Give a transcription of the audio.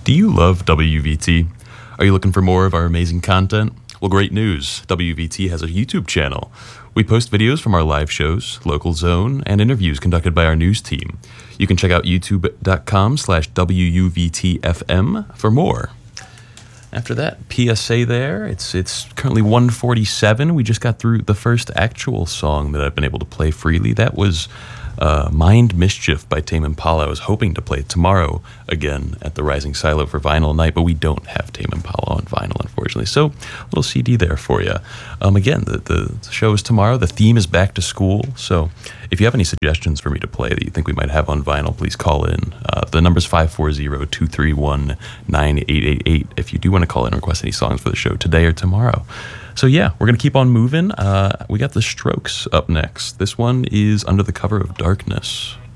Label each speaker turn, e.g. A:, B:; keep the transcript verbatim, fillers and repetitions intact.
A: Do you love W V T? Are you looking for more of our amazing content? Well, great news. W V T has a YouTube channel. We post videos from our live shows, Local Zone, and interviews conducted by our news team. You can check out youtube.com slash WUVTFM for more. After that P S A there, it's it's currently one forty-seven. We just got through the first actual song that I've been able to play freely. That was uh, Mind Mischief by Tame Impala. I was hoping to play it tomorrow again at the Rising Silo for Vinyl Night, but we don't have Tame Impala on vinyl, unfortunately. So a little C D there for you. Um, again, the, the show is tomorrow. The theme is back to school. So if you have any suggestions for me to play that you think we might have on vinyl, please call in. Uh, the number's five four zero, two three one, nine eight eight eight if you do want to call in and request any songs for the show today or tomorrow. So yeah, we're going to keep on moving. Uh, we got the Strokes up next. This one is Under the Cover of Darkness.